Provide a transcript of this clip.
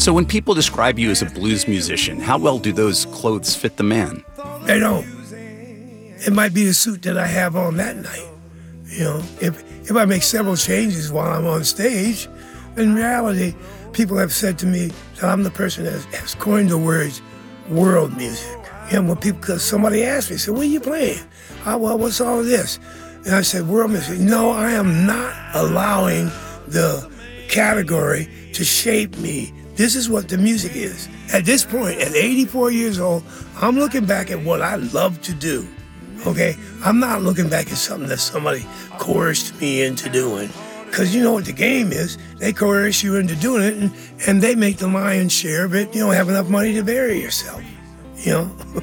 So when people describe you as a blues musician, how well do those clothes fit the man? They don't. It might be the suit that I have on that night. You know, if I make several changes while I'm on stage, in reality, people have said to me that I'm the person that has coined the words world music. You know, when people, because somebody asked me, said, "What are you playing?" Well, what's all of this? And I said, world music. No, I am not allowing the category to shape me. This is what the music is. At this point, at 84 years old, I'm looking back at what I love to do. Okay, I'm not looking back at something that somebody coerced me into doing. Because you know what the game is. They coerce you into doing it, and they make the lion's share of it. You don't have enough money to bury yourself, you know?